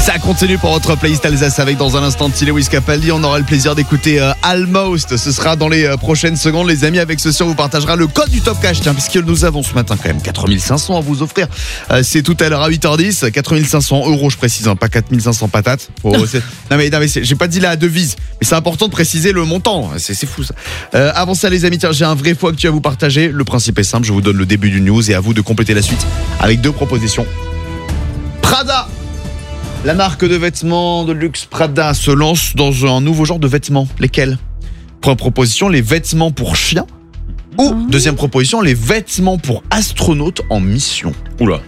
Ça continue pour votre playlist Alsace avec dans un instant Lewis Capaldi. On aura le plaisir d'écouter Almost. Ce sera dans les prochaines secondes, les amis. Avec ceci, on vous partagera le code du Top Cash. Tiens, puisque nous avons ce matin quand même 4500 à vous offrir. C'est tout à l'heure à 8h10. 4500 €, je précise, hein, pas 4500 patates. Non mais j'ai pas dit la devise. Mais c'est important de préciser le montant. C'est fou ça. Avant ça, les amis, tiens, j'ai un vrai faux actu à vous partager. Le principe est simple. Je vous donne le début du news et à vous de compléter la suite avec 2 propositions. Prada, la marque de vêtements de luxe Prada se lance dans un nouveau genre de vêtements. Lesquels ? Première proposition, les vêtements pour chiens. Ou deuxième proposition, les vêtements pour astronautes en mission. Oula.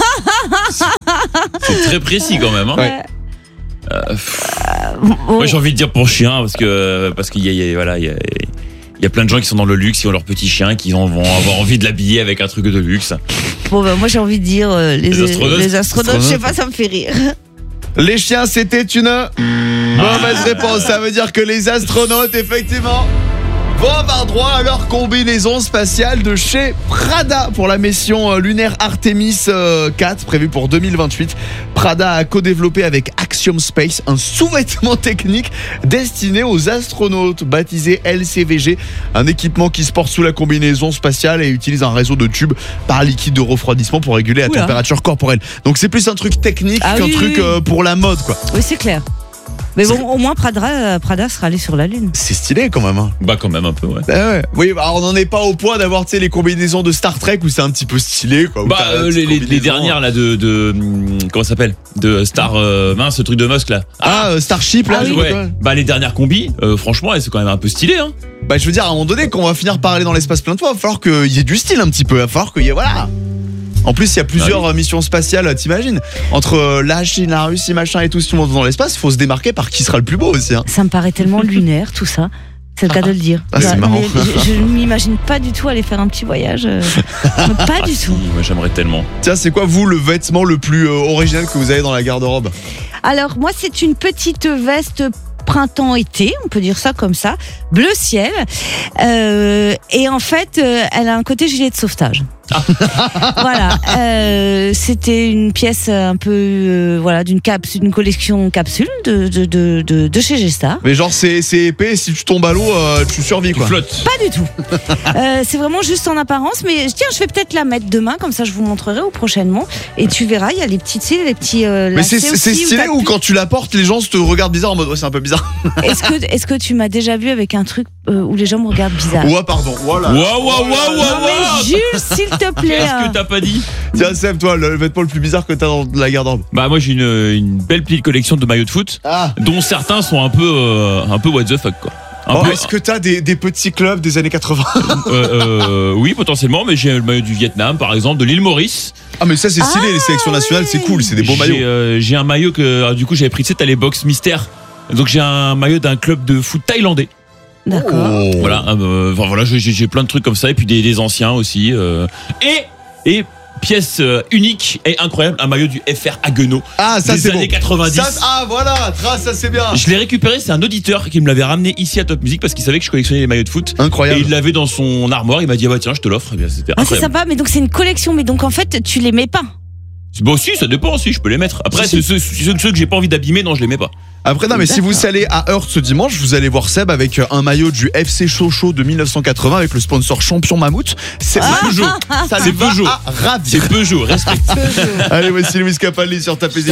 C'est très précis quand même. Hein. Ouais. Moi j'ai envie de dire pour chien parce qu'il y a plein de gens qui sont dans le luxe, qui ont leur petit chien, qui vont avoir envie de l'habiller avec un truc de luxe. Bon moi j'ai envie de dire les astronautes, je sais pas, ça me fait rire. Les chiens, c'était une mauvaise réponse. Ça veut dire que les astronautes, effectivement, vont avoir droit à leur combinaison spatiale de chez Prada pour la mission lunaire Artemis 4 prévue pour 2028. Prada a co-développé avec Axiom Space un sous-vêtement technique destiné aux astronautes baptisé LCVG, un équipement qui se porte sous la combinaison spatiale et utilise un réseau de tubes par liquide de refroidissement pour réguler la température corporelle. Donc c'est plus un truc technique qu'un truc pour la mode, quoi. Oui, c'est clair. Mais bon, au moins Prada sera allé sur la Lune. C'est stylé quand même. Hein. Bah quand même un peu, ouais. Ouais. Oui, alors on n'en est pas au point d'avoir les combinaisons de Star Trek où c'est un petit peu stylé, quoi. Les dernières là de comment ça s'appelle, de Star ce truc de Musk là. Starship là. Ouais. Les dernières combis, franchement, elles sont quand même un peu stylées, hein. Je veux dire, à un moment donné, quand on va finir par aller dans l'espace plein de fois, il va falloir qu'il y ait du style un petit peu. Il va falloir qu'il y ait En plus, il y a plusieurs missions spatiales, t'imagines ? Entre la Chine, la Russie, machin et tout, si on va dans l'espace, il faut se démarquer par qui sera le plus beau aussi. Hein. Ça me paraît tellement lunaire, tout ça. C'est le cas de le dire. C'est marrant. Je ne m'imagine pas du tout aller faire un petit voyage. Pas du tout. Moi, j'aimerais tellement. Tiens, c'est quoi, vous, le vêtement le plus original que vous avez dans la garde-robe ? Alors, moi, c'est une petite veste printemps-été, on peut dire ça comme ça, bleu ciel. Et en fait, elle a un côté gilet de sauvetage. Voilà, c'était une pièce un peu d'une collection capsule de chez G-Star. Mais genre c'est épais, si tu tombes à l'eau tu survis quoi. Tu flottes. Pas du tout. C'est vraiment juste en apparence, mais tiens, je vais peut-être la mettre demain, comme ça je vous montrerai ou prochainement et tu verras, il y a les petites cils, les petits mais c'est stylé ou quand tu la portes les gens te regardent bizarre en mode c'est un peu bizarre. Est-ce que tu m'as déjà vu avec un truc où les gens me regardent bizarre? Ouais, pardon. Voilà. Mais Jules, s'il te plaît. Qu'est-ce que t'as pas dit? Tiens, Seb, toi, le vêtement le plus bizarre que t'as dans la garde-robe. Moi j'ai une belle petite collection de maillots de foot, dont certains sont un peu what the fuck quoi. Est-ce que t'as des petits clubs des années 80? Oui, potentiellement, mais j'ai le maillot du Vietnam, par exemple, de l'île Maurice. Ah, mais ça c'est stylé, les sélections nationales, c'est cool, c'est des beaux maillots. J'ai un maillot que du coup j'avais pris, tu sais, t'as les box mystères. Donc j'ai un maillot d'un club de foot thaïlandais. D'accord. Voilà, j'ai plein de trucs comme ça et puis des anciens aussi. Et pièce unique et incroyable, un maillot du FR Haguenau. Ça des années 90. Ça c'est bien. Je l'ai récupéré, c'est un auditeur qui me l'avait ramené ici à Top Music parce qu'il savait que je collectionnais les maillots de foot. Incroyable. Et il l'avait dans son armoire, il m'a dit tiens, je te l'offre. C'était incroyable. C'est sympa, mais donc c'est une collection, mais donc en fait tu les mets pas. Bon si, ça dépend, si je peux les mettre. Après ceux que j'ai pas envie d'abîmer, non, je les mets pas. Après non mais si vous allez à Heurt ce dimanche, vous allez voir Seb avec un maillot du FC Sochaux de 1980 avec le sponsor Champion Mammouth. C'est Peugeot. C'est Peugeot. Ravi. C'est Peugeot, respecte. Allez, voici Lewis Capaldi sur ta playlist.